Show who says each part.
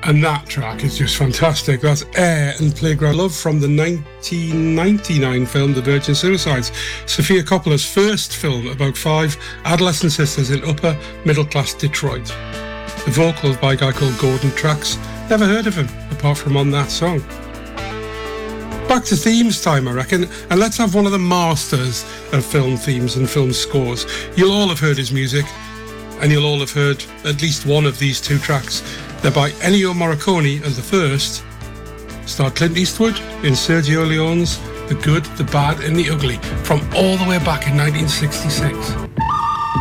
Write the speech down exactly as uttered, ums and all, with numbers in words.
Speaker 1: And that track is just fantastic. That's Air and Playground Love from the nineteen ninety-nine film The Virgin Suicides, Sofia Coppola's first film about five adolescent sisters in upper middle class Detroit. The vocals by a guy called Gordon Trax. Never heard of him apart from on that song. Back to themes time, I reckon, and let's have one of the masters of film themes and film scores. You'll all have heard his music, and you'll all have heard at least one of these two tracks. They're by Ennio Morricone, and the first starred Clint Eastwood in Sergio Leone's The Good, the Bad and the Ugly from all the way back in nineteen sixty-six.